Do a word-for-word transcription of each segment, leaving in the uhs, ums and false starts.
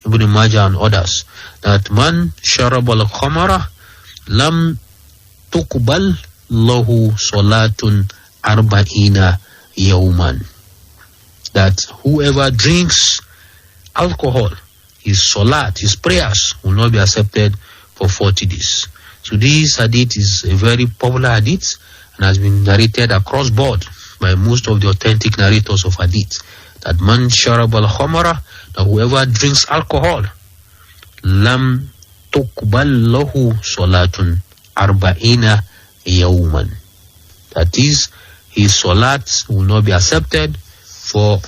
Ibn Majah and others, that man sharab al-khamara lam tuqbal lahu salatun arba'ina yawman. That whoever drinks alcohol, his salat, his prayers will not be accepted for forty days. So this hadith is a very popular hadith and has been narrated across board by most of the authentic narrators of hadith. That man sharab al-khamara, that whoever drinks alcohol, lam tuqbal lahu salatun arba'ina yawman. That is, his salat will not be accepted for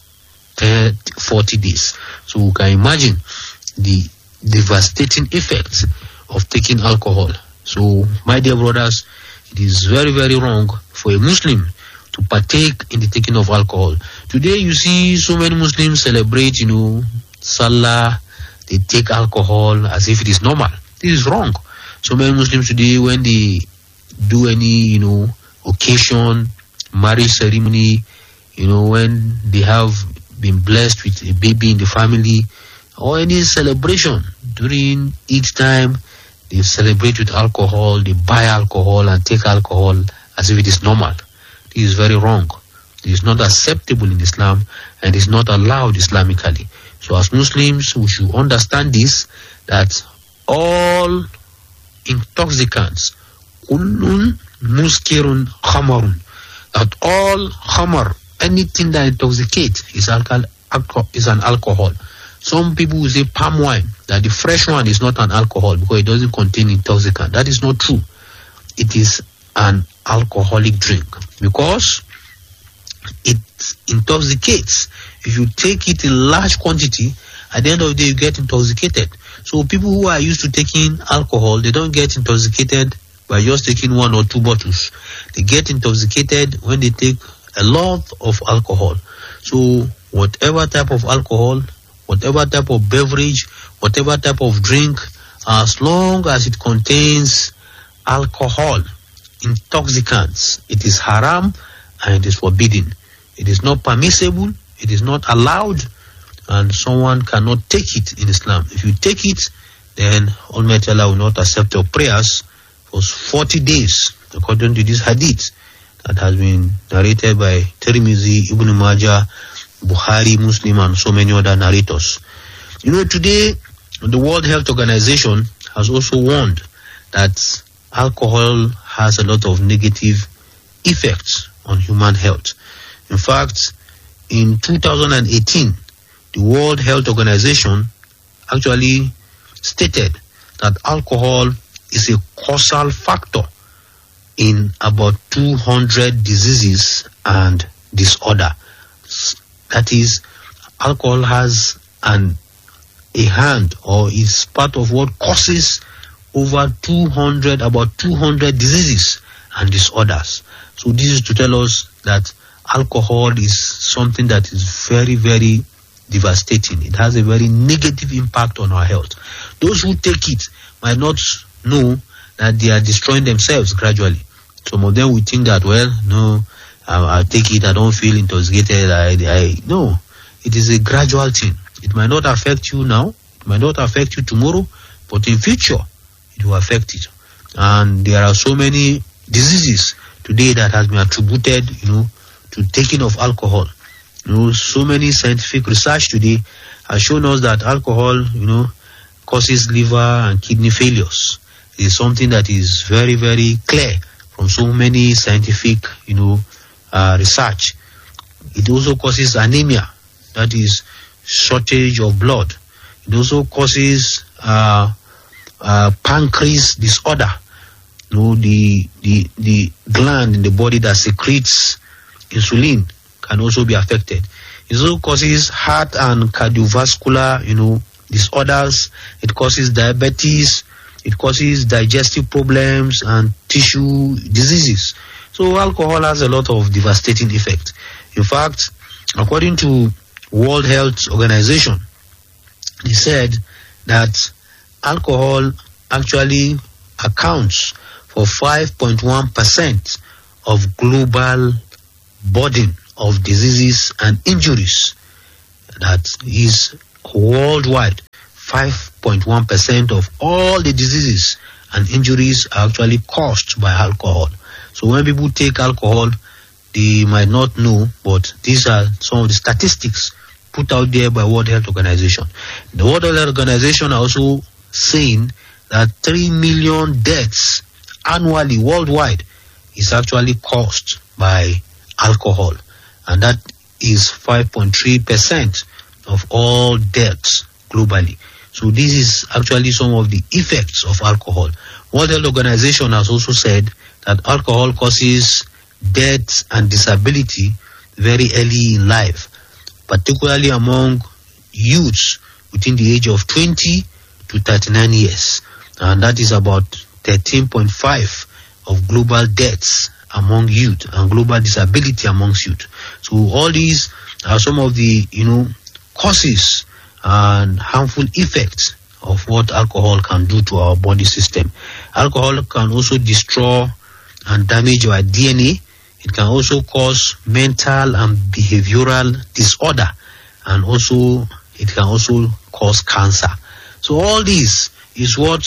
uh, forty days. So we can imagine the devastating effects of taking alcohol. So, my dear brothers, it is very, very wrong for a Muslim to partake in the taking of alcohol. Today, you see so many Muslims celebrate, you know, Salah, they take alcohol as if it is normal. This is wrong. So many Muslims today, when they do any, you know, occasion, marriage ceremony, you know, when they have been blessed with a baby in the family, or any celebration, during each time, they celebrate with alcohol, they buy alcohol and take alcohol as if it is normal. This is very wrong. It is not acceptable in Islam and is not allowed Islamically. So as Muslims, we should understand this, that all intoxicants, kullun muskirun khamarun, that all khamar, anything that intoxicates is, alcohol, is an alcohol. Some people will say palm wine, that the fresh one is not an alcohol because it doesn't contain intoxicant. That is not true. It is an alcoholic drink because it intoxicates. If you take it in large quantity, at the end of the day you get intoxicated. So people who are used to taking alcohol, they don't get intoxicated by just taking one or two bottles. They get intoxicated when they take a lot of alcohol. So whatever type of alcohol, whatever type of beverage, whatever type of drink, as long as it contains alcohol, intoxicants, it is haram and it is forbidden. It is not permissible, it is not allowed, and someone cannot take it in Islam. If you take it, then Almighty Allah will not accept your prayers for forty days, according to this hadith that has been narrated by Tirmidhi, Ibn Majah, Bukhari, Muslim, and so many other narrators. You know, today, the World Health Organization has also warned that alcohol has a lot of negative effects on human health. In fact, in two thousand eighteen, the World Health Organization actually stated that alcohol is a causal factor in about two hundred diseases and disorders. That is, alcohol has an a hand or is part of what causes over two hundred, about two hundred diseases and disorders. So this is to tell us that alcohol is something that is very, very devastating. It has a very negative impact on our health. Those who take it might not know that they are destroying themselves gradually. Some of them will think that, well, no, I, I take it, I don't feel intoxicated. I, I no, it is a gradual thing. It might not affect you now, it might not affect you tomorrow, but in future, it will affect it. And there are so many diseases today that has been attributed, you know, to taking of alcohol. You know, so many scientific research today has shown us that alcohol, you know, causes liver and kidney failures. It is something that is very, very clear from so many scientific, you know, uh, research. It also causes anemia, that is shortage of blood. It also causes uh, uh, pancreas disorder. You know, the, the, the gland in the body that secretes insulin can also be affected. It also causes heart and cardiovascular, you know, disorders. It causes diabetes. It causes digestive problems and tissue diseases. So alcohol has a lot of devastating effect. In fact, according to World Health Organization, they said that alcohol actually accounts for five point one percent of global burden of diseases and injuries that is worldwide. five point one percent of all the diseases and injuries are actually caused by alcohol. So when people take alcohol, they might not know, but these are some of the statistics put out there by World Health Organization. The World Health Organization are also saying that three million deaths annually worldwide is actually caused by alcohol, and that is five point three percent of all deaths globally. So this is actually some of the effects of alcohol. World Health Organization has also said that alcohol causes death and disability very early in life, particularly among youths within the age of twenty to thirty-nine years. And that is about thirteen point five of global deaths among youth and global disability amongst youth. So all these are some of the, you know, causes and harmful effects of what alcohol can do to our body system. Alcohol can also destroy and damage our D N A. It can also cause mental and behavioral disorder, and also it can also cause cancer. So all this is what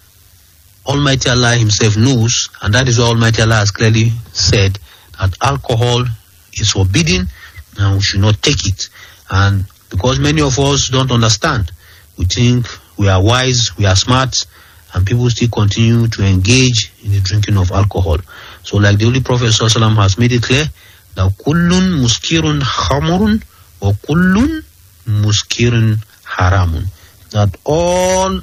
Almighty Allah himself knows, and that is why Almighty Allah has clearly said that alcohol is forbidden and we should not take it. And because many of us don't understand, we think we are wise, we are smart, and people still continue to engage in the drinking of alcohol. So like the Holy Prophet ﷺ has made it clear that kullun muskirun khamurun wa kullun muskirun haramun, that all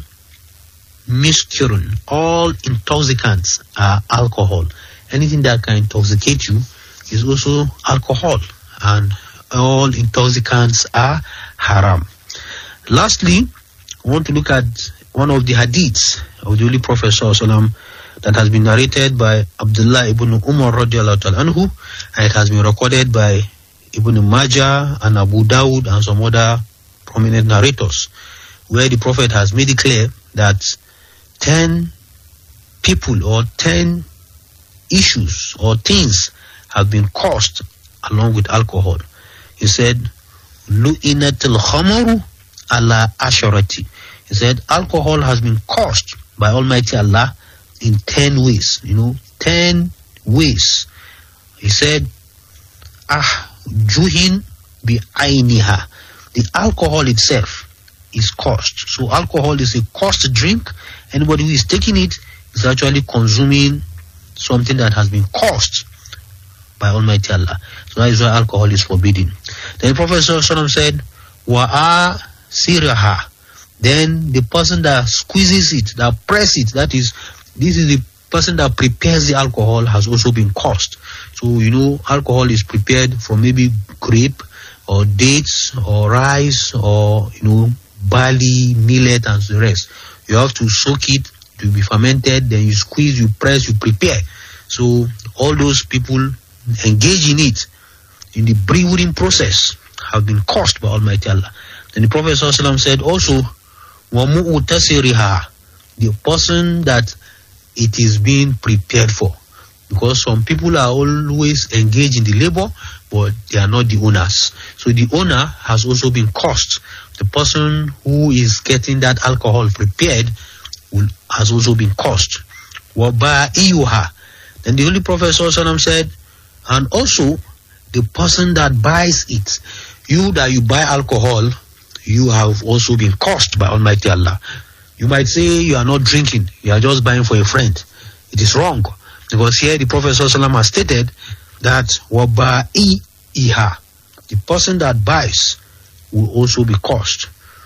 muskirun, all intoxicants are alcohol. Anything that can intoxicate you is also alcohol, and all intoxicants are haram. Lastly, I want to look at one of the hadiths of the Holy Prophet ﷺ that has been narrated by Abdullah ibn Umar radiallahu ta'ala anhu, and it has been recorded by Ibn Majah and Abu Dawud and some other prominent narrators, where the Prophet has made it clear that ten people or ten issues or things have been caused along with alcohol. He said, Lu'inatil khamaru ala asharati. He said, alcohol has been caused by Almighty Allah in ten ways. You know, ten ways. He said, Ah, juhin bi ainiha. The alcohol itself is caused. So alcohol is a caused drink. Anybody who is taking it is actually consuming something that has been caused by Almighty Allah. So that is why alcohol is forbidden. Then the Prophet ﷺ said, Wa'a siraha. Then the person that squeezes it, that presses it, that is, this is the person that prepares the alcohol, has also been caused. So, you know, alcohol is prepared from maybe grape or dates or rice or, you know, barley, millet and the rest. You have to soak it to be fermented, then you squeeze, you press, you prepare. So all those people engage in it, in the brewing process, have been caused by Almighty Allah. Then the Prophet ﷺ said also, وَمُؤْتَسِرِهَا, the person that it is being prepared for. Because some people are always engaged in the labor, but they are not the owners. So the owner has also been caused. The person who is getting that alcohol prepared will, has also been caused. وَبَائِيُهَا, then the Holy Prophet ﷺ said, and also the person that buys it. You that you buy alcohol, you have also been caused by Almighty Allah. You might say you are not drinking, you are just buying for a friend. It is wrong. Because here the Prophet ﷺ has stated that وَبَائِيهَا, the person that buys will also be caused.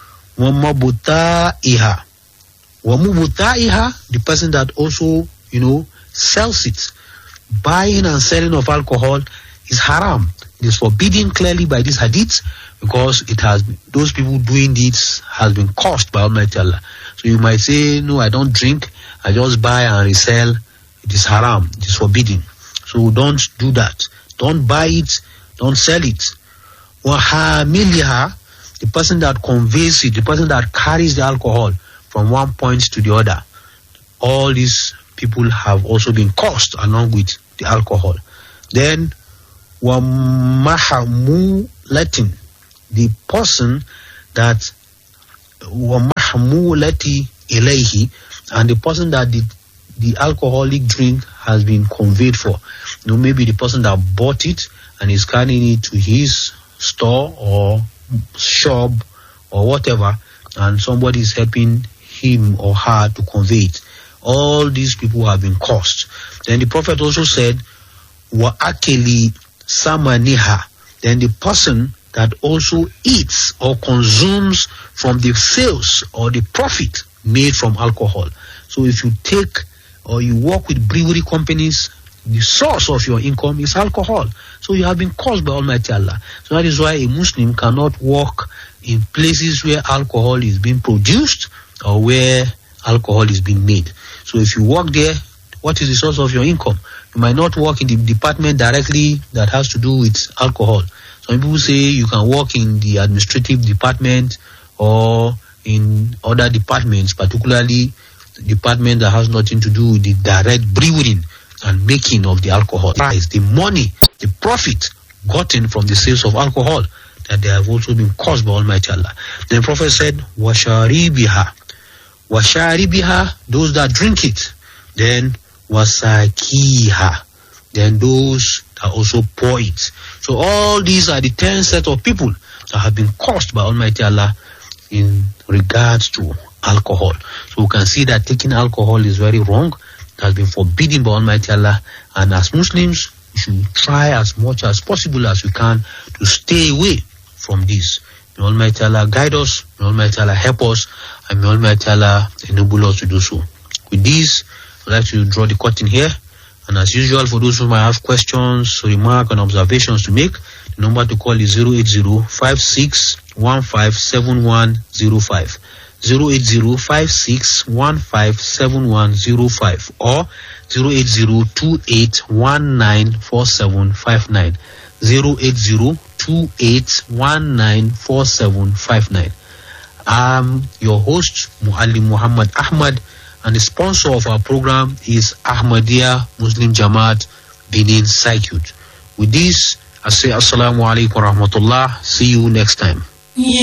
وَمَبُتَائِهَا, وَمُبُتَائِهَا, the person that also, you know, sells it. Buying and selling of alcohol is haram. It is forbidden clearly by this hadith, because it has been, those people doing this has been caused by Almighty Allah. So you might say, no, I don't drink, I just buy and resell. It is haram. It is forbidden. So don't do that. Don't buy it. Don't sell it. وَحَامِلِهَا, the person that conveys it, the person that carries the alcohol from one point to the other. All these people have also been caused along with the alcohol. Then, وَمَحَمُولَةٍ, the person that وَمَحْمُولَةٍ, mahmulati ilayhi, and the person that the, the alcoholic drink has been conveyed for. You know, maybe the person that bought it and is carrying it to his store or shop or whatever, and somebody is helping him or her to convey it. All these people have been cursed. Then the Prophet also said, wa akeli samaniha. Then the person that also eats or consumes from the sales or the profit made from alcohol. So if you take or you work with brewery companies, the source of your income is alcohol. So you have been caused by Almighty Allah. So that is why a Muslim cannot work in places where alcohol is being produced or where alcohol is being made. So if you work there, what is the source of your income? You might not work in the department directly that has to do with alcohol. Some people say you can work in the administrative department or in other departments, particularly the department that has nothing to do with the direct brewing and making of the alcohol. It's the money, the profit gotten from the sales of alcohol that they have also been caused by Almighty Allah. Then the Prophet said, washaribiha. Washaribiha, those that drink it. Then wasakiha, then those that also pour it. So all these are the ten set of people that have been caused by Almighty Allah in regards to alcohol. So we can see that taking alcohol is very wrong. It has been forbidden by Almighty Allah, and as Muslims we should try as much as possible as we can to stay away from this. May Almighty Allah guide us, may Almighty Allah help us, and may Almighty Allah enable us to do so. With this, I'd like to draw the curtain here, and as usual, for those who might have questions, remarks, and observations to make, the number to call is zero eight zero, five six one five, seven one zero five. zero eight zero, five six one five, seven one zero five or zero eight zero, two eight one nine, four seven five nine. zero eight zero, two eight one nine, four seven five nine. I'm your host, Muallim Muhammad Ahmad, and the sponsor of our program is Ahmadiyya Muslim Jamaat Benin Circuit. With this, I say Assalamu alaikum wa rahmatullah. See you next time. Yeah.